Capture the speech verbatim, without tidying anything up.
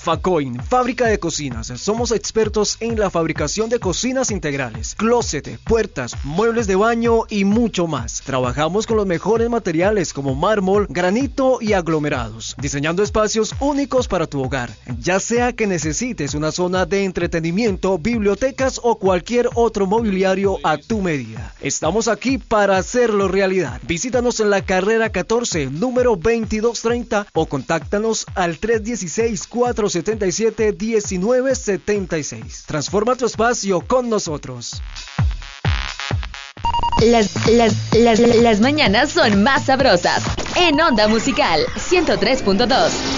Facoin, fábrica de cocinas. Somos expertos en la fabricación de cocinas integrales, closet, puertas, muebles de baño y mucho más. Trabajamos con los mejores materiales como mármol, granito y aglomerados, diseñando espacios únicos para tu hogar, ya sea que necesites una zona de entretenimiento, bibliotecas o cualquier otro mobiliario a tu medida. Estamos aquí para hacerlo realidad. Visítanos en la carrera catorce, número veintidós treinta o contáctanos al tres uno seis, cuatro siete siete, uno nueve siete seis. Transforma tu espacio con nosotros. Las, las, las, las mañanas son más sabrosas. En Onda Musical ciento tres punto dos.